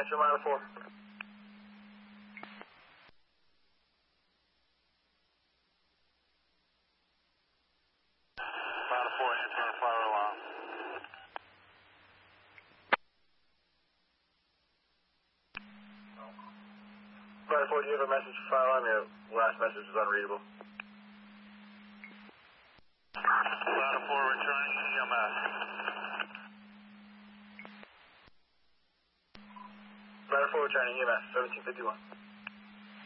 answer ladder 4. Ladder 4, answer on fire alarm. Ladder 4, do you have a message for fire alarm? Your last message is unreadable. Ladder 4, returning EMS. Ladder 4, returning EMS, 1751.